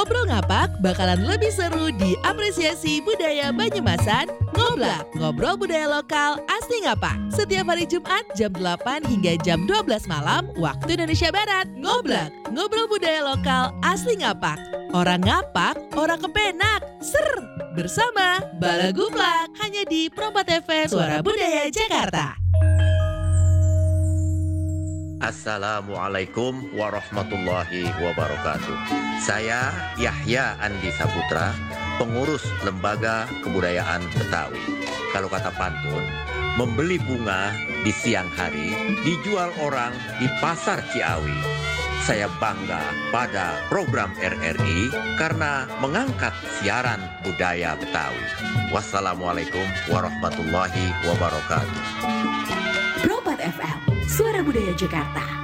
Ngobrol Ngapak bakalan lebih seru di apresiasi budaya Banyumasan. Ngoblak, ngobrol budaya lokal asli Ngapak. Setiap hari Jumat jam 8 hingga jam 12 malam waktu Indonesia Barat. Ngoblak, ngobrol budaya lokal asli Ngapak. Orang Ngapak, orang kepenak. Ser! Bersama Bala Guplak hanya di Pro4 FM Suara Budaya Jakarta. Assalamualaikum warahmatullahi wabarakatuh. Saya Yahya Andi Saputra, pengurus Lembaga Kebudayaan Betawi. Kalau kata pantun, membeli bunga di siang hari, dijual orang di pasar Ciawi. Saya bangga pada program RRI karena mengangkat siaran budaya Betawi. Wassalamualaikum warahmatullahi wabarakatuh. Pro4 FM, Suara Budaya Jakarta.